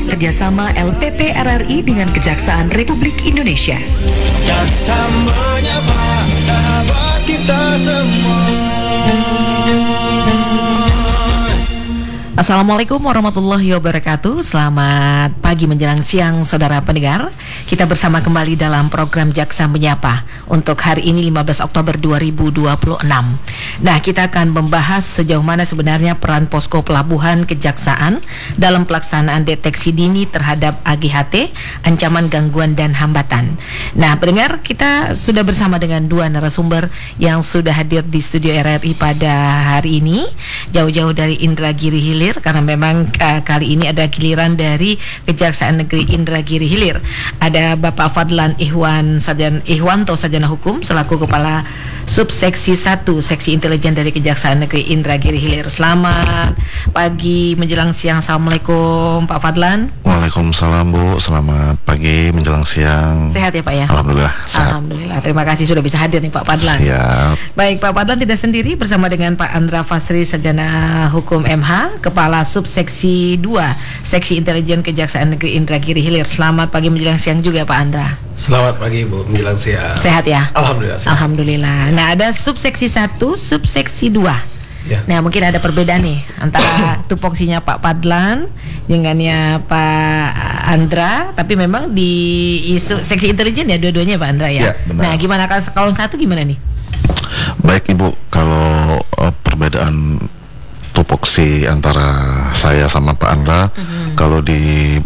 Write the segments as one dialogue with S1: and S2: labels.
S1: kerjasama LPP RRI dengan Kejaksaan Republik Indonesia.
S2: Jaksa menyapa sahabat kita semua.
S3: Assalamualaikum warahmatullahi wabarakatuh. Selamat pagi menjelang siang saudara pendengar. Kita bersama kembali dalam program Jaksa Menyapa untuk hari ini 15 Oktober 2026. Nah, kita akan membahas sejauh mana sebenarnya peran posko pelabuhan kejaksaan dalam pelaksanaan deteksi dini terhadap AGHT, ancaman, gangguan, dan hambatan. Nah, pendengar, kita sudah bersama dengan dua narasumber yang sudah hadir di studio RRI pada hari ini, jauh-jauh dari Indragiri Hilir, karena memang kali ini ada giliran dari Kejaksaan Negeri Indragiri Hilir. Ada Bapak Fadlan Ihwanto Sarjana Hukum selaku Kepala Subseksi 1 Seksi Intelijen dari Kejaksaan Negeri Indragiri Hilir. Selamat pagi menjelang siang. Assalamualaikum Pak Fadlan.
S4: Waalaikumsalam Bu, selamat pagi menjelang siang.
S3: Sehat ya Pak ya?
S4: Alhamdulillah sehat.
S3: Alhamdulillah, terima kasih sudah bisa hadir nih Pak Fadlan.
S4: Siap.
S3: Baik, Pak Fadlan tidak sendiri, bersama dengan Pak Andra Fasri Sarjana Hukum MH, Kepala Subseksi 2 Seksi Intelijen Kejaksaan Negeri Indragiri Hilir. Selamat pagi menjelang siang juga Pak Andra.
S5: Selamat pagi Bu, menjelang siang.
S3: Sehat ya?
S5: Alhamdulillah sehat.
S3: Alhamdulillah. Nah, ada Subseksi 1, Subseksi 2.
S5: Ya.
S3: Nah, mungkin ada perbedaan nih antara tupoksinya Pak Fadlan dengannya Pak Andra, tapi memang di seksi intelijen ya dua-duanya Pak Andra ya.
S4: Ya, benar.
S3: Nah, gimana kalau satu gimana nih?
S4: Baik Ibu, kalau perbedaan tupoksi antara saya sama Pak Andra, kalau di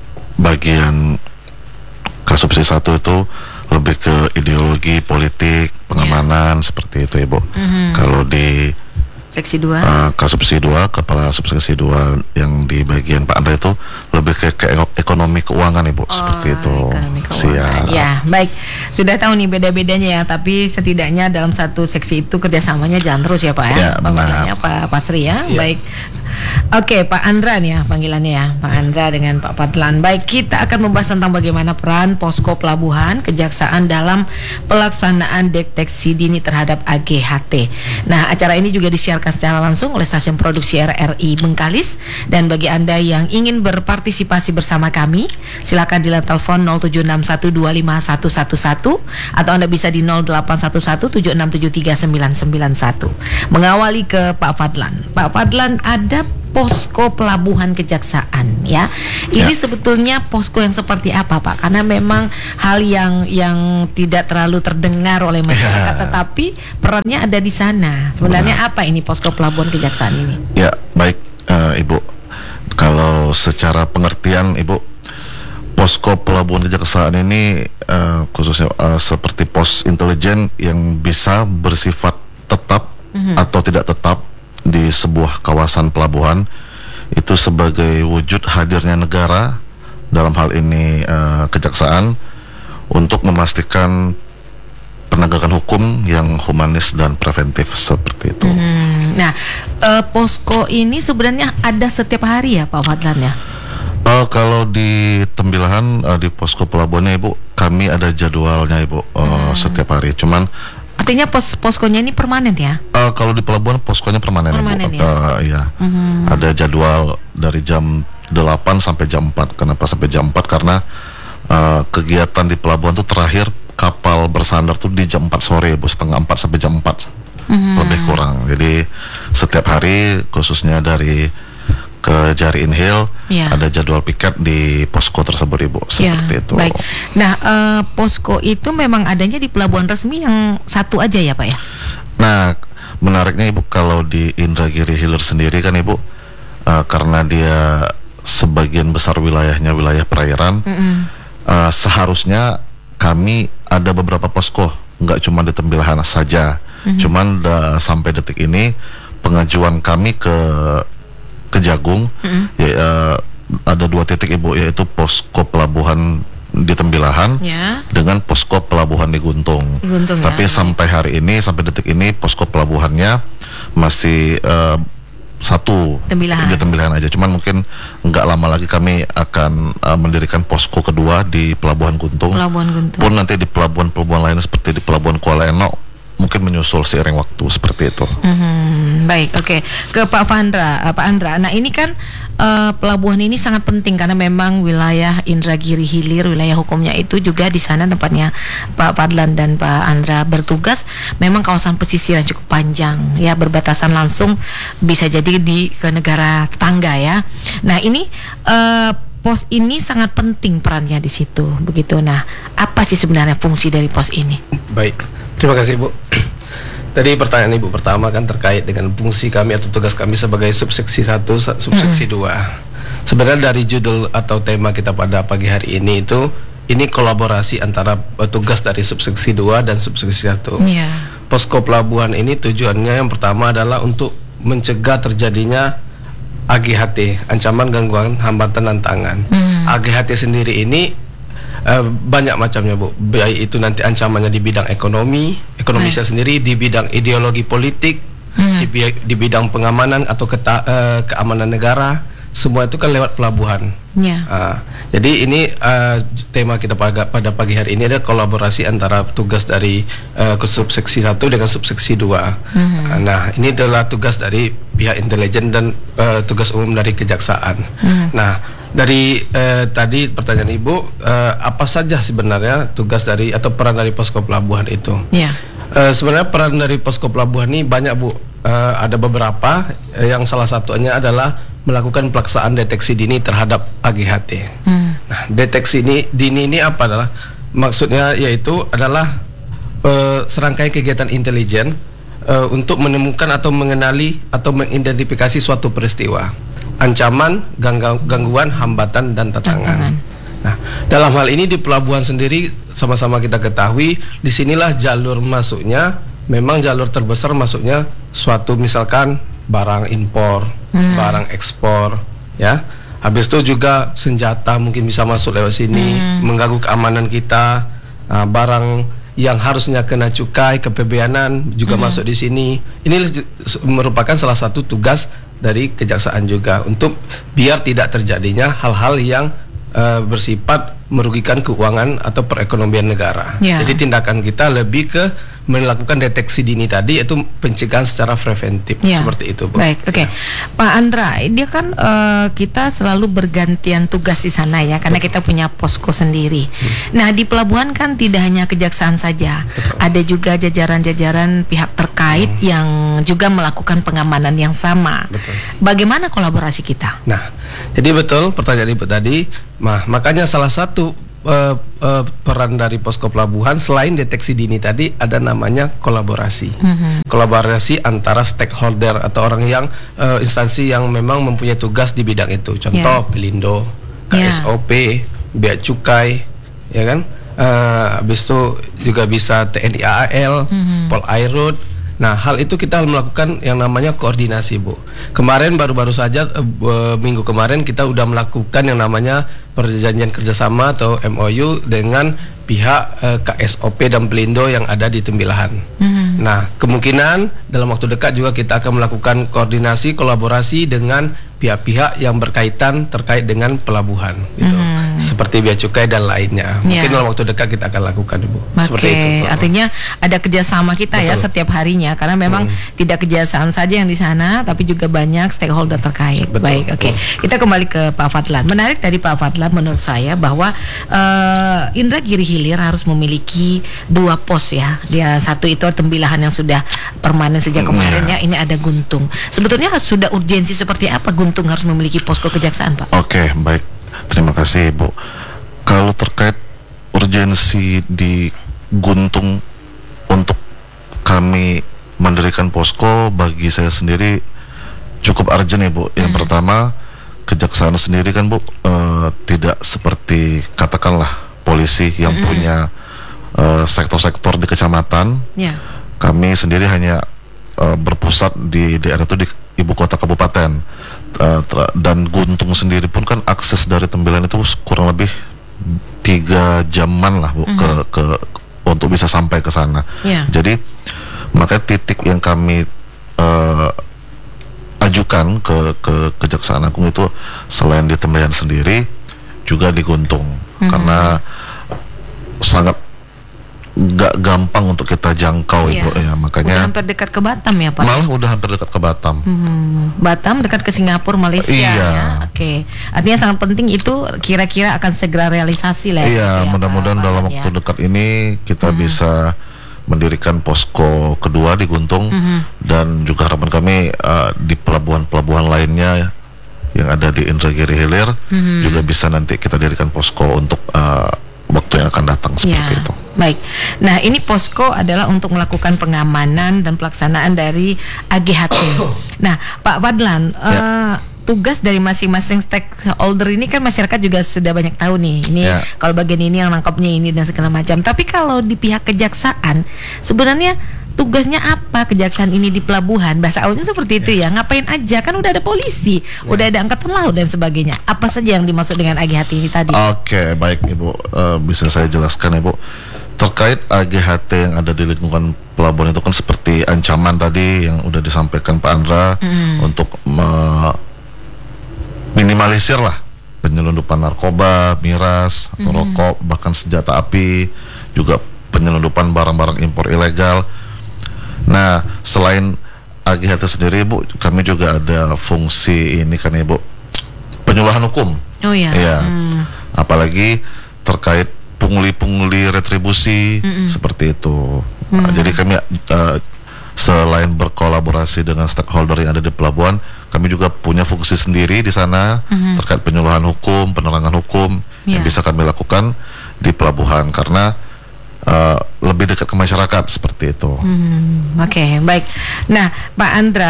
S4: bagian Kasubsi 1 itu lebih ke ideologi politik, pengamanan, seperti itu Ibu. Kalau di
S3: Seksi 2
S4: Kasubsi 2, Kepala Subseksi 2 yang di bagian Pak Andra itu lebih ke ekonomi keuangan Ibu, seperti itu.
S3: Siap. Ya, baik. Sudah tahu nih beda-bedanya ya, tapi setidaknya dalam satu seksi itu kerjasamanya jalan terus ya Pak ya.
S4: Ya,
S3: Pemilihannya Pak Pasri ya.
S5: Ya.
S3: Baik. Oke, Pak Andra nih ya panggilannya ya, Pak Andra dengan Pak Fadlan. Baik, kita akan membahas tentang bagaimana peran posko pelabuhan kejaksaan dalam pelaksanaan deteksi dini terhadap AGHT. Nah, acara ini juga disiarkan secara langsung oleh stasiun produksi RRI Bengkalis, dan bagi Anda yang ingin berpartisipasi bersama kami, silakan di line telepon 0761251111 atau Anda bisa di 0811767391. Mengawali ke Pak Fadlan. Pak Fadlan, ada posko pelabuhan kejaksaan ya. Ini sebetulnya posko yang seperti apa Pak? Karena memang hal yang tidak terlalu terdengar oleh masyarakat, tetapi perannya ada di sana. Sebenarnya apa ini posko pelabuhan kejaksaan ini?
S4: Ya, baik Ibu. Kalau secara pengertian Ibu, posko pelabuhan kejaksaan ini khususnya seperti pos intelijen yang bisa bersifat tetap atau tidak tetap di sebuah kawasan pelabuhan, itu sebagai wujud hadirnya negara, dalam hal ini kejaksaan, untuk memastikan penegakan hukum yang humanis dan preventif, seperti itu.
S3: Nah, posko ini sebenarnya ada setiap hari ya Pak Fadlan ya?
S4: Kalau di Tembilahan, di posko pelabuhannya Ibu, kami ada jadwalnya Ibu, setiap hari. Cuman
S3: artinya poskonya ini permanen ya?
S4: Kalau di pelabuhan poskonya permanen Ibu. Ya. Ada jadwal dari jam 8 sampai jam 4. Kenapa sampai jam 4? Karena kegiatan di pelabuhan itu terakhir kapal bersandar tuh di jam 4 sore Ibu, setengah 4 sampai jam 4. Lebih kurang. Jadi setiap hari, khususnya dari ke Jariin Hill, ada jadwal piket di posko tersebut Ibu, seperti itu.
S3: Baik. Nah, posko itu memang adanya di pelabuhan resmi yang satu aja ya Pak ya?
S4: Nah, menariknya Ibu, kalau di Indragiri Hilir sendiri kan Ibu, karena dia sebagian besar wilayahnya wilayah perairan, seharusnya kami ada beberapa posko, nggak cuma di Tembilahan saja. Cuman sampai detik ini pengajuan kami ke Kejagung, ada 2 titik Ibu, yaitu posko pelabuhan di Tembilahan dengan posko pelabuhan di Guntung. Tapi sampai hari ini, sampai detik ini, posko pelabuhannya masih satu di Tembilahan aja. Cuman mungkin nggak lama lagi kami akan mendirikan posko kedua di Pelabuhan Guntung. Pun nanti di pelabuhan-pelabuhan lain seperti di Pelabuhan Kuala Eno mungkin menyusul seiring waktu, seperti itu.
S3: Baik, oke. Ke Pak Andra. Nah, ini kan pelabuhan ini sangat penting karena memang wilayah Indragiri Hilir, wilayah hukumnya itu juga di sana tempatnya Pak Fadlan dan Pak Andra bertugas, memang kawasan pesisir yang cukup panjang ya, berbatasan langsung bisa jadi ke negara tetangga ya. Nah ini pos ini sangat penting perannya di situ begitu. Nah apa sih sebenarnya fungsi dari pos ini?
S5: Baik, terima kasih Bu. Tadi pertanyaan Ibu pertama kan terkait dengan fungsi kami atau tugas kami sebagai subseksi 1, subseksi 2. Sebenarnya dari judul atau tema kita pada pagi hari ini itu, ini kolaborasi antara tugas dari subseksi 2 dan subseksi 1. Posko pelabuhan ini tujuannya yang pertama adalah untuk mencegah terjadinya AGHT, ancaman, gangguan, hambatan, dan tantangan. AGHT sendiri ini banyak macamnya Bu, baik itu nanti ancamannya di bidang ekonomi saya sendiri, di bidang ideologi politik, di bidang pengamanan atau keamanan negara, semua itu kan lewat pelabuhan. Jadi ini tema kita pada pagi hari ini adalah kolaborasi antara tugas dari subseksi 1 dengan subseksi 2. Nah ini adalah tugas dari pihak intelijen dan tugas umum dari kejaksaan. Nah dari tadi pertanyaan Ibu, apa saja sebenarnya tugas dari atau peran dari posko pelabuhan itu? Sebenarnya peran dari posko pelabuhan ini banyak Bu. Ada beberapa, yang salah satunya adalah melakukan pelaksanaan deteksi dini terhadap AGHT. Nah, deteksi dini ini apa adalah? Maksudnya yaitu adalah serangkaian kegiatan intelijen untuk menemukan atau mengenali atau mengidentifikasi suatu peristiwa, ancaman, gangguan, hambatan, dan tantangan. Nah, dalam hal ini di pelabuhan sendiri sama-sama kita ketahui, disinilah jalur masuknya, memang jalur terbesar masuknya suatu misalkan barang impor, barang ekspor, ya. Habis itu juga senjata mungkin bisa masuk lewat sini, mengganggu keamanan kita. Barang yang harusnya kena cukai, kepabeanan juga masuk di sini. Ini merupakan salah satu tugas dari kejaksaan juga untuk biar tidak terjadinya hal-hal yang bersifat merugikan keuangan atau perekonomian negara. Jadi tindakan kita lebih ke melakukan deteksi dini tadi, itu pencegahan secara preventif, seperti itu Bu.
S3: Baik, oke. Pak Andra, dia kan kita selalu bergantian tugas di sana ya, karena kita punya posko sendiri. Nah di pelabuhan kan tidak hanya kejaksaan saja, ada juga jajaran-jajaran pihak terkait yang juga melakukan pengamanan yang sama. Bagaimana kolaborasi kita?
S5: Nah, jadi betul pertanyaan Ibu tadi. Nah, makanya salah satu peran dari posko pelabuhan selain deteksi dini tadi ada namanya kolaborasi. Kolaborasi antara stakeholder atau orang yang instansi yang memang mempunyai tugas di bidang itu. Contoh Pelindo, KSOP, Bea Cukai, ya kan? Habis itu juga bisa TNI AAL, Polairut. Nah, hal itu kita melakukan yang namanya koordinasi, Bu. Kemarin baru-baru saja minggu kemarin kita udah melakukan yang namanya perjanjian kerjasama atau MOU dengan pihak KSOP dan Pelindo yang ada di Tembilahan. Nah, kemungkinan dalam waktu dekat juga kita akan melakukan koordinasi kolaborasi dengan pihak-pihak yang berkaitan terkait dengan pelabuhan gitu. Seperti Bea Cukai dan lainnya. Mungkin dalam waktu dekat kita akan lakukan, Ibu. Seperti itu.
S3: Artinya ada kerjasama kita ya setiap harinya, karena memang tidak kejaksaan saja yang di sana, tapi juga banyak stakeholder terkait. Baik, oke. Kita kembali ke Pak Fadlan. Menarik dari Pak Fadlan menurut saya bahwa Indragiri Hilir harus memiliki 2 pos ya. Dia satu itu Tembilahan yang sudah permanen sejak kemarin ya. Ini ada Guntung. Sebetulnya sudah urgensi seperti apa Guntung harus memiliki posko kejaksaan, Pak?
S4: Oke, baik. Terima kasih, Bu. Kalau terkait urgensi di Guntung untuk kami mendirikan posko, bagi saya sendiri cukup urgent ya, Bu. Yang pertama, kejaksaan sendiri kan, Bu, tidak seperti katakanlah polisi yang punya sektor-sektor di kecamatan. Kami sendiri hanya berpusat di daerah itu di ibu kota kabupaten. Dan Guntung sendiri pun kan akses dari Tembilahan itu kurang lebih 3 jaman lah, Bu, ke untuk bisa sampai ke sana. Jadi makanya titik yang kami ajukan ke Kejaksaan Agung itu selain di Tembilahan sendiri juga di Guntung, karena sangat nggak gampang untuk kita jangkau
S3: Iya.
S4: Ibu ya,
S3: Udah
S4: makanya
S3: hampir dekat ke Batam ya Pak?
S4: malah udah hampir dekat ke Batam.
S3: Batam dekat ke Singapura, Malaysia
S4: Iya.
S3: ya. Oke. Artinya sangat penting itu kira-kira akan segera realisasi lah.
S4: Iya,
S3: gitu ya,
S4: mudah-mudahan
S3: Pak
S4: dalam
S3: Ahmad,
S4: waktu
S3: ya.
S4: dekat ini kita bisa mendirikan posko kedua di Guntung, dan juga harapan kami di pelabuhan-pelabuhan lainnya yang ada di Indragiri Hilir juga bisa nanti kita dirikan posko untuk waktu yang akan datang seperti itu.
S3: Baik. Nah, ini posko adalah untuk melakukan pengamanan dan pelaksanaan dari AGHT. Nah, Pak Fadlan, tugas dari masing-masing stakeholder ini kan masyarakat juga sudah banyak tahu nih. Ini
S4: Ya.
S3: kalau bagian ini yang nangkapnya ini dan segala macam. Tapi kalau di pihak kejaksaan, sebenarnya tugasnya apa kejaksaan ini di pelabuhan? Bahasa awalnya seperti itu ya. Ngapain aja? Kan udah ada polisi, udah ada angkatan laut dan sebagainya. Apa saja yang dimaksud dengan AGHT ini tadi?
S4: Oke, baik Ibu, bisa saya jelaskan Ibu. Terkait AGHT yang ada di lingkungan pelabuhan itu kan seperti ancaman tadi yang udah disampaikan Pak Andra untuk minimalisir lah penyelundupan narkoba, miras, atau rokok, bahkan senjata api, juga penyelundupan barang-barang impor ilegal. Nah, selain AGHT sendiri Ibu, kami juga ada fungsi ini kan Ibu, penyuluhan hukum.
S3: Oh ya.
S4: Iya. Apalagi terkait pungli-pungli retribusi seperti itu. Jadi kami selain berkolaborasi dengan stakeholder yang ada di pelabuhan, kami juga punya fungsi sendiri di sana terkait penyuluhan hukum, penerangan hukum yang bisa kami lakukan di pelabuhan karena lebih dekat ke masyarakat seperti itu.
S3: Oke, baik. Nah, Pak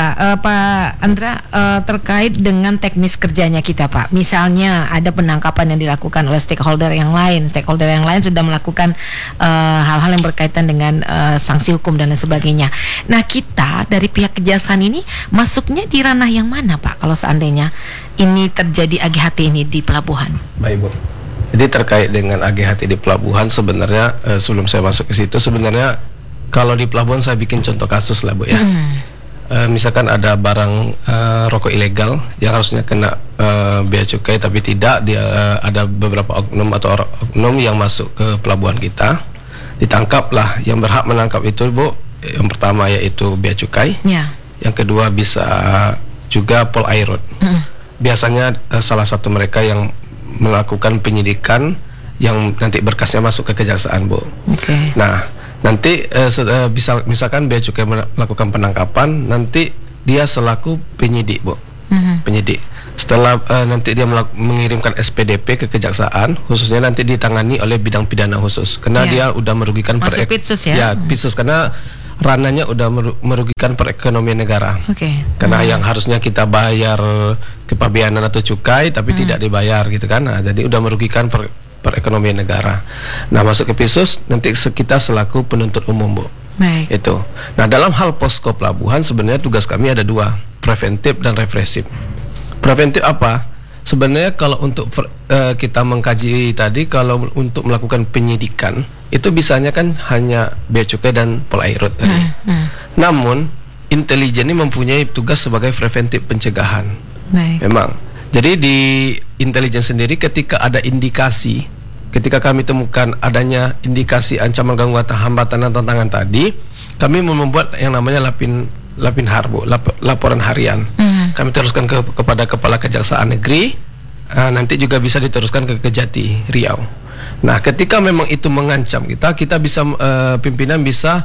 S3: Andra, terkait dengan teknis kerjanya kita, Pak. Misalnya ada penangkapan yang dilakukan oleh stakeholder yang lain sudah melakukan hal-hal yang berkaitan dengan sanksi hukum dan lain sebagainya. Nah, kita dari pihak kejaksaan ini masuknya di ranah yang mana, Pak? Kalau seandainya ini terjadi AGHT ini di pelabuhan.
S5: Baik Bu. Jadi terkait dengan AGHT di pelabuhan sebenarnya sebelum saya masuk ke situ sebenarnya kalau di pelabuhan saya bikin contoh kasus lah Bu ya. Misalkan ada barang rokok ilegal yang harusnya kena bea cukai tapi tidak, dia ada beberapa oknum atau oknum yang masuk ke pelabuhan kita, ditangkaplah. Yang berhak menangkap itu Bu, yang pertama yaitu bea cukai, yang kedua bisa juga Pol Airut. Biasanya salah satu mereka yang melakukan penyidikan yang nanti berkasnya masuk ke kejaksaan Bu. Nah, nanti misalkan bea cukai melakukan penangkapan, nanti dia selaku penyidik Bu, penyidik. Setelah nanti dia mengirimkan SPDP ke kejaksaan, khususnya nanti ditangani oleh bidang pidana khusus, karena dia udah merugikan
S3: masuk Pitsus ya?
S5: Ya, Pitsus karena ranahnya udah merugikan perekonomian negara. Karena yang harusnya kita bayar kepabeanan atau cukai tapi tidak dibayar gitu kan. Nah, jadi udah merugikan perekonomian negara. Nah, masuk ke Pitsus nanti kita selaku penuntut umum Bu. Itu. Nah, dalam hal posko pelabuhan sebenarnya tugas kami ada dua, preventif dan represif. Preventif apa? Sebenarnya kalau untuk kita mengkaji tadi, kalau untuk melakukan penyidikan itu bisanya kan hanya bea cukai dan Pol Airut tadi. Namun intelijen ini mempunyai tugas sebagai preventif pencegahan. Memang. Jadi di intelijen sendiri ketika ada indikasi, ketika kami temukan adanya indikasi ancaman gangguan hambatan dan tantangan tadi, kami membuat yang namanya Lapin Harbo, laporan harian. Kami teruskan kepada Kepala Kejaksaan Negeri, nanti juga bisa diteruskan ke Kejati Riau. Nah, ketika memang itu mengancam kita bisa pimpinan bisa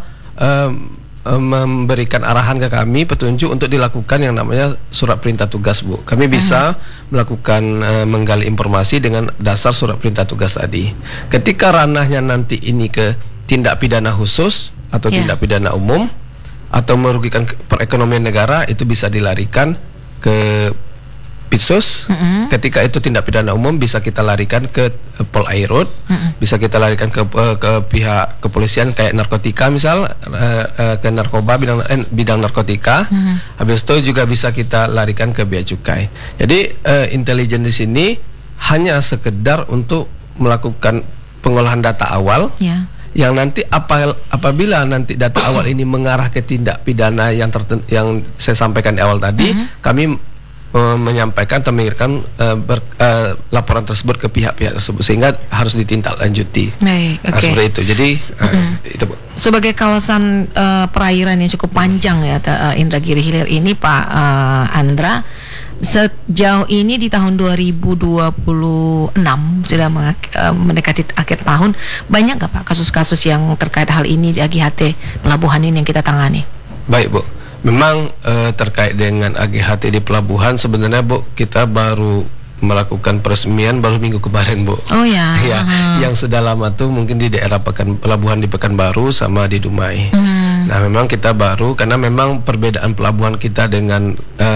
S5: memberikan arahan ke kami, petunjuk untuk dilakukan yang namanya surat perintah tugas Bu. Kami bisa melakukan menggali informasi dengan dasar surat perintah tugas tadi. Ketika ranahnya nanti ini ke tindak pidana khusus atau tindak pidana umum atau merugikan perekonomian negara, itu bisa dilarikan ke Pitsus. Ketika itu tindak pidana umum bisa kita larikan ke Pol Airut, bisa kita larikan ke pihak kepolisian kayak narkotika misal, ke narkoba bidang narkotika. Habis itu juga bisa kita larikan ke bea cukai. Jadi intelijen di sini hanya sekedar untuk melakukan pengolahan data awal. Yang nanti apabila nanti data awal ini mengarah ke tindak pidana yang saya sampaikan di awal tadi, kami menyampaikan atau mengirimkan laporan tersebut ke pihak-pihak tersebut sehingga harus ditindaklanjuti.
S3: Baik, oke.
S5: Seperti itu. Jadi itu Bu.
S3: Sebagai kawasan perairan yang cukup panjang ya, Indragiri Hilir ini Pak Andra, sejauh ini di tahun 2026 sudah mendekati akhir tahun, banyak nggak Pak kasus-kasus yang terkait hal ini di AGHT pelabuhan ini yang kita tangani?
S5: Baik Bu. Memang terkait dengan AGHT di pelabuhan sebenarnya Bu, kita baru melakukan peresmian baru minggu kemarin Bu.
S3: Oh ya.
S5: Ya, yang sudah lama tuh mungkin di daerah pelabuhan di Pekanbaru sama di Dumai. Nah, memang kita baru karena memang perbedaan pelabuhan kita dengan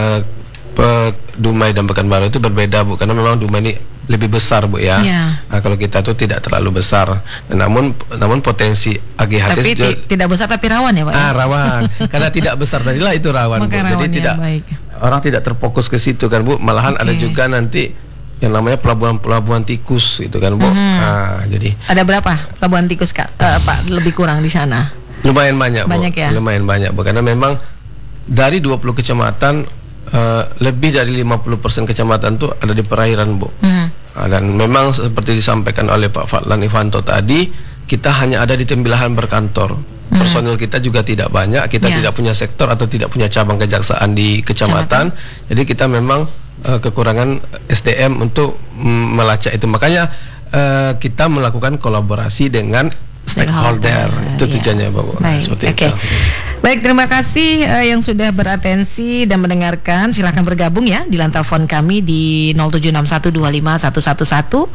S5: Dumai dan Pekanbaru itu berbeda Bu, karena memang Dumai ini lebih besar Bu ya. Nah, kalau kita tuh tidak terlalu besar. Dan namun potensi AGHT
S3: tapi tidak besar tapi rawan ya Pak.
S5: Rawan. Karena tidak besar tadilah itu rawan Bu. Jadi tidak orang tidak terfokus ke situ kan Bu. Malahan ada juga nanti yang namanya pelabuhan tikus gitu kan Bu. Nah, jadi
S3: ada berapa pelabuhan tikus Pak lebih kurang di sana?
S5: Lumayan banyak Bu.
S3: Ya? Lumayan
S5: banyak Bu, karena memang dari 20 kecamatan lebih dari 50% kecamatan tuh ada di perairan Bu. Dan memang seperti disampaikan oleh Pak Fadlan Ivanto tadi, kita hanya ada di Tembilahan berkantor. Personil kita juga tidak banyak, kita tidak punya sektor atau tidak punya cabang kejaksaan di kecamatan. Jadi kita memang kekurangan SDM untuk melacak itu. Makanya kita melakukan kolaborasi dengan stakeholder. Itu tujuannya Bapak. Seperti itu.
S3: Baik, terima kasih yang sudah beratensi dan mendengarkan. Silakan bergabung ya di line telepon kami di 0761251111,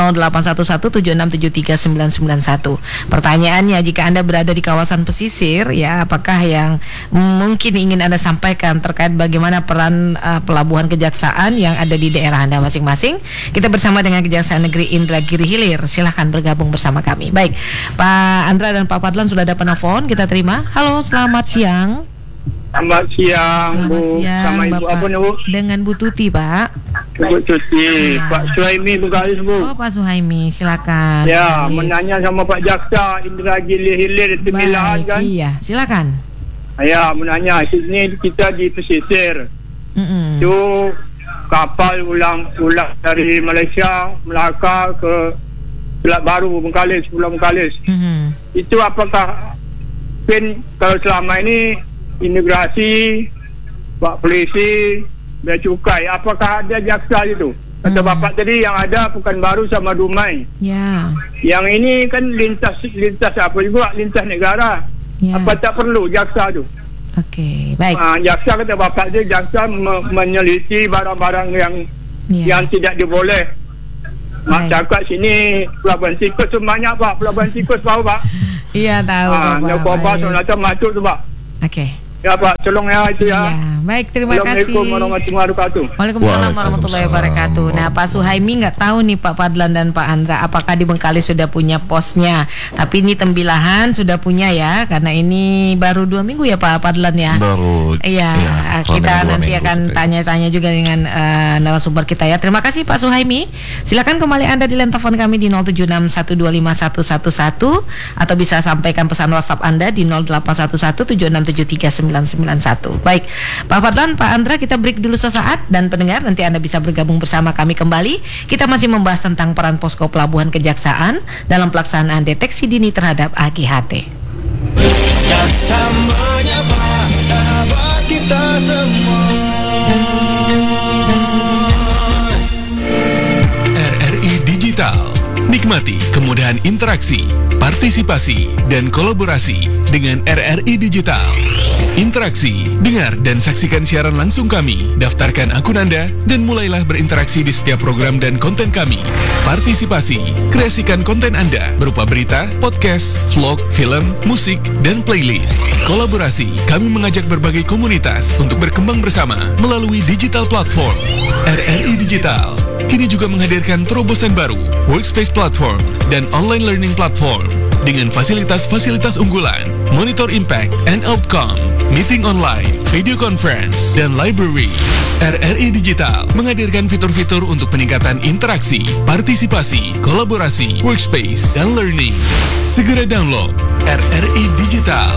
S3: 0811767391. Pertanyaannya, jika Anda berada di kawasan pesisir ya, apakah yang mungkin ingin Anda sampaikan terkait bagaimana peran pelabuhan kejaksaan yang ada di daerah Anda masing-masing? Kita bersama dengan Kejaksaan Negeri Indragiri Hilir. Silakan bergabung bersama kami. Baik, Pak Andra dan Pak Fadlan sudah ada penelpon, kita terima. Halo, selamat siang.
S6: Selamat siang, Bu. Sama Ibu apa nih, Bu?
S3: Dengan Bu Tuti, Pak.
S6: Bu Tuti. Pak Suhaimi Bukalis, Bu.
S3: Oh, Pak Suhaimi, silakan.
S6: Ya, menanya sama Pak Jaksa Indragiri Hilir Tembilahan kan?
S3: Iya, silakan.
S6: Ya, menanya. Sini kita di pesisir. Itu kapal ulang dari Malaysia, Melaka ke Selat Baru, Bengkalis, Pulau Bengkalis. Itu apakah kalau selama ini imigrasi, Pak Polisi, Bea Cukai, apakah ada jaksa itu? Kata Bapak tadi yang ada Pekanbaru sama Dumai.
S3: Ya.
S6: Yang ini kan lintas apa juga, lintas negara. Ya. Apa tak perlu jaksa itu?
S3: Oke, baik.
S6: Jaksa kata Bapak tadi, jaksa meneliti barang-barang yang tidak diboleh. Masyarakat sini Pelabuhan Tikus semuanya Pak, Pelabuhan Tikus tahu Pak?
S3: Iya tahu Pak.
S6: Nak macam masuk tu Pak.
S3: Oke.
S6: Ya Pak, tolong ya itu ya.
S3: Baik, terima kasih.
S6: Assalamualaikum warahmatullahi wabarakatuh.
S3: Waalaikumsalam warahmatullahi wabarakatuh. Nah, Pak Suhaimi nggak tahu nih Pak Fadlan dan Pak Andra apakah di Bengkalis sudah punya posnya. Tapi ini Tembilahan sudah punya ya, karena ini baru 2 minggu ya Pak Fadlan ya.
S4: Baru.
S3: Iya, kita nanti akan tanya-tanya juga dengan narasumber kita ya. Terima kasih Pak Suhaimi. Silakan kembali Anda di line telepon kami di 0761251111 atau bisa sampaikan pesan WhatsApp Anda di 081176739991. Baik, Pak Fadlan, Pak Andra, kita break dulu sesaat dan pendengar nanti Anda bisa bergabung bersama kami kembali. Kita masih membahas tentang peran posko pelabuhan kejaksaan dalam pelaksanaan deteksi dini terhadap AGHT.
S2: Jaksa menyapa sahabat kita semua.
S7: RRI Digital. Nikmati kemudahan interaksi, partisipasi, dan kolaborasi dengan RRI Digital. Interaksi, dengar dan saksikan siaran langsung kami, daftarkan akun Anda, dan mulailah berinteraksi di setiap program dan konten kami. Partisipasi, kreasikan konten Anda berupa berita, podcast, vlog, film, musik, dan playlist. Kolaborasi, kami mengajak berbagai komunitas untuk berkembang bersama melalui digital platform. RRI Digital kini juga menghadirkan terobosan baru, workspace platform, dan online learning platform dengan fasilitas-fasilitas unggulan, monitor impact and outcome, meeting online, video conference, dan library. RRI Digital menghadirkan fitur-fitur untuk peningkatan interaksi, partisipasi, kolaborasi, workspace, dan learning. Segera download RRI Digital.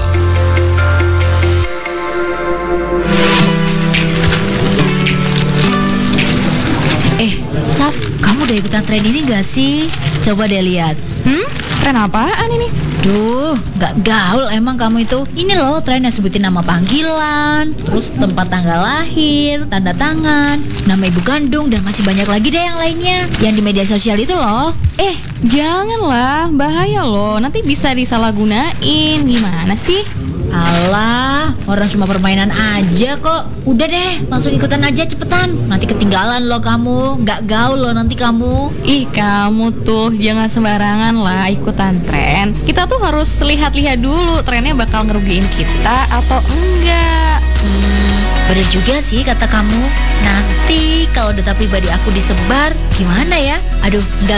S8: Saf, kamu udah ikutan tren ini gak sih? Coba deh lihat.
S9: Tren apaan ini?
S8: Duh, gak gaul emang kamu itu. Ini loh tren yang sebutin nama panggilan, terus tempat tanggal lahir, tanda tangan, nama ibu kandung, dan masih banyak lagi deh yang lainnya. Yang di media sosial itu loh.
S9: Janganlah, bahaya loh. Nanti bisa disalahgunain. Gimana sih?
S8: Alah, orang cuma permainan aja kok. Udah deh, langsung ikutan aja cepetan. Nanti ketinggalan loh kamu. Gak gaul loh nanti kamu.
S9: Ih, kamu tuh jangan sembarangan lah ikutan tren. Kita tuh harus lihat-lihat dulu trennya bakal ngerugiin kita atau enggak.
S8: Bener juga sih kata kamu. Nanti kalau data pribadi aku disebar, gimana ya? Aduh, enggak